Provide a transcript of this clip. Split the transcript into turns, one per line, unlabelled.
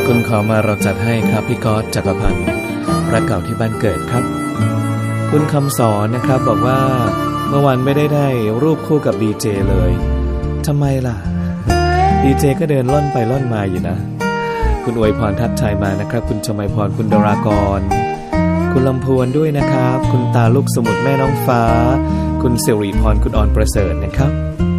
คุณขอมาเราจัดให้ครับพี่ก๊อตจักรพันธ์รักเก่าที่บ้านเกิดครับคุณคำสอนนะครับบอกว่าเมื่อวันไม่ได้รูปคู่กับดีเจเลยทำไมล่ะดีเจก็เดินล่อนไปล่อนมาอยู่นะคุณอวยพรทักทายมานะครับคุณชมัยพรคุณดรากรคุณลำพวนด้วยนะครับคุณตาลูกสมุทรแม่น้องฟ้าคุณสิริพรคุณอ่อนประเสริฐนะครับ